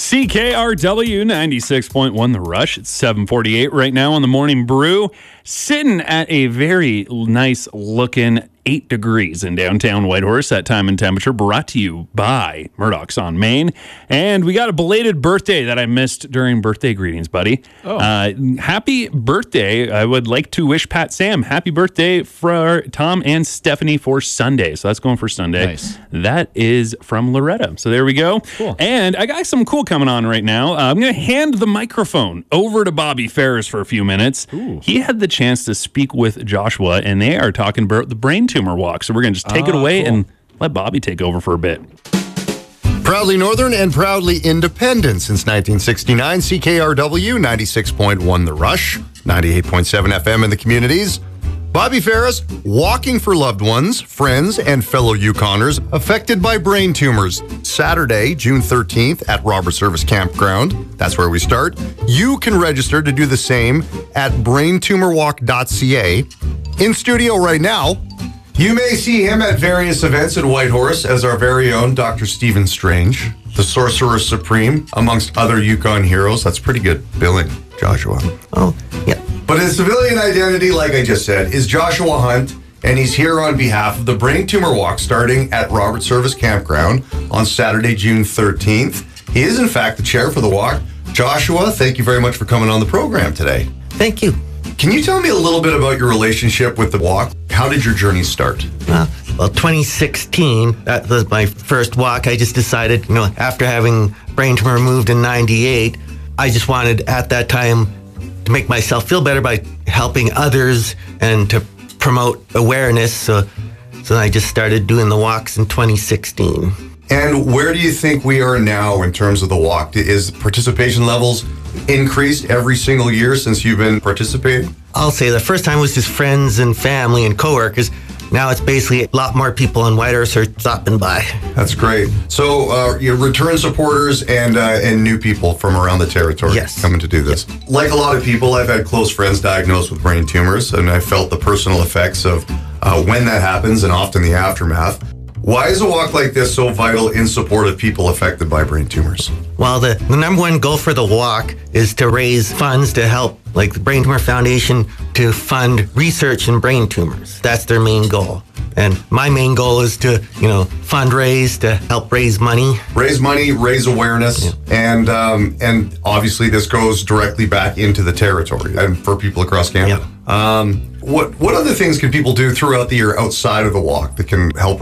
CKRW 96.1 The Rush. It's 7:48 right now on the Morning Brew. Sitting at a very nice looking 8 degrees in downtown Whitehorse. That time and temperature brought to you by Murdoch's on Main. And we got a belated birthday that I missed during birthday greetings, buddy. Happy birthday. I would like to wish Pat Sam happy birthday for Tom and Stephanie for Sunday. So that's going for Sunday. Nice. That is from Loretta. So there we go. Cool. And I got some cool coming on right now. I'm going to hand the microphone over to Bobby Ferris for a few minutes. Ooh. He had the chance to speak with Joshua, and they are talking about the brain tumor walk. So we're going to just take it away and let Bobby take over for a bit. Proudly Northern and proudly independent since 1969. CKRW 96.1 The Rush, 98.7 FM in the communities. Bobby Ferris, walking for loved ones, friends, and fellow Yukoners affected by brain tumors. Saturday, June 13th at Robert Service Campground. That's where we start. You can register to do the same at braintumorwalk.ca. In studio right now, you may see him at various events at Whitehorse as our very own Dr. Stephen Strange, the Sorcerer Supreme, amongst other Yukon heroes. That's pretty good billing, Joshua. Oh, yeah. But his civilian identity, like I just said, is Joshua Hunt, and he's here on behalf of the Brain Tumor Walk starting at Robert Service Campground on Saturday, June 13th. He is, in fact, the chair for the walk. Joshua, thank you very much for coming on the program today. Thank you. Can you tell me a little bit about your relationship with the walk? How did your journey start? Well, 2016, that was my first walk. I just decided, after having brain tumor removed in 98, I just wanted at that time to make myself feel better by helping others and to promote awareness. So I just started doing the walks in 2016. And where do you think we are now in terms of the walk? Is participation levels increased every single year since you've been participating? I'll say the first time was just friends and family and coworkers. Now it's basically a lot more people in Whitehorse are stopping by. That's great. So your return supporters and new people from around the territory coming to do this. Yep. Like a lot of people, I've had close friends diagnosed with brain tumors, and I felt the personal effects of when that happens and often the aftermath. Why is a walk like this so vital in support of people affected by brain tumors? Well, the number one goal for the walk is to raise funds to help, like the Brain Tumor Foundation, to fund research in brain tumors. That's their main goal. And my main goal is to, fundraise to help raise money. Raise money, raise awareness, and obviously this goes directly back into the territory and for people across Canada. What other things can people do throughout the year outside of the walk that can help